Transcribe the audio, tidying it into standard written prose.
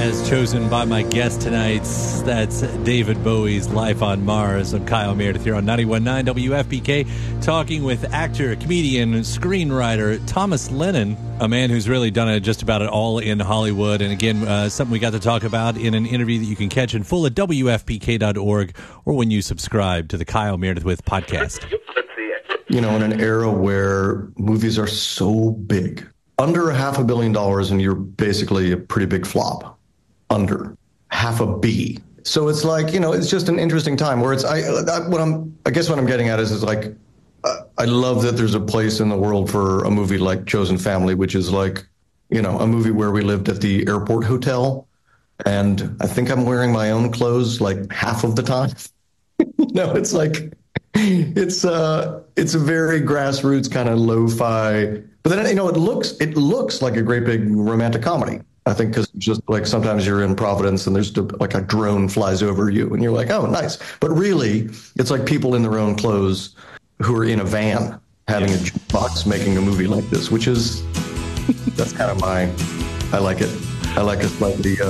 as chosen by my guest tonight. That's David Bowie's Life on Mars. I'm Kyle Meredith here on 91.9 WFPK, talking with actor, comedian, screenwriter Thomas Lennon, a man who's really done it just about it all in Hollywood. And again, something we got to talk about in an interview that you can catch in full at WFPK.org or when you subscribe to the Kyle Meredith With podcast. You know, in an era where movies are so big, under $500 million and you're basically a pretty big flop. Under $500 million. So it's like, you know, it's just an interesting time where it's, I guess what I'm getting at is like, I love that there's a place in the world for a movie like Chosen Family, which is like, you know, a movie where we lived at the airport hotel. And I think I'm wearing my own clothes like half of the time. You know, it's like, it's a very grassroots kind of lo-fi. But then, you know, it looks like a great big romantic comedy. I think because just like sometimes you're in Providence and there's like a drone flies over you and you're like, oh, nice. But really, it's like people in their own clothes who are in a van having a jukebox making a movie like this, which is, that's kind of I like it. I like it slightly